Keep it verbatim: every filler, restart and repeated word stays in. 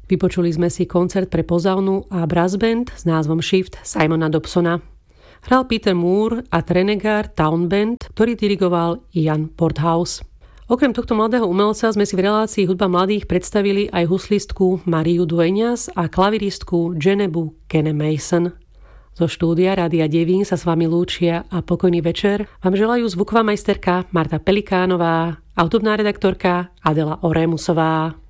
Vypočuli sme si koncert pre pozaunu a brass band s názvom Shift Simona Dobsona. Hral Peter Moore a Trenegar Town Band, ktorý dirigoval Ian Porthouse. Okrem tohto mladého umelca sme si v relácii Hudba mladých predstavili aj huslistku Mariu Dueñas a klaviristku Genebu Kene Mason. Zo štúdia Rádia Devín sa s vami lúčia a pokojný večer vám želajú zvuková majsterka Marta Pelikánová, a hudobná redaktorka Adela Orémusová.